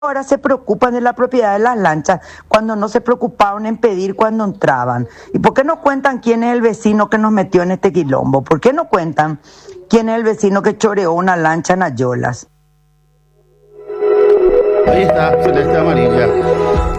Ahora se preocupan de la propiedad de las lanchas cuando no se preocuparon en pedir cuando entraban. ¿Y por qué no cuentan quién es el vecino que nos metió en este quilombo? ¿Por qué no cuentan quién es el vecino que choreó una lancha en Ayolas? Ahí está, celeste amarilla.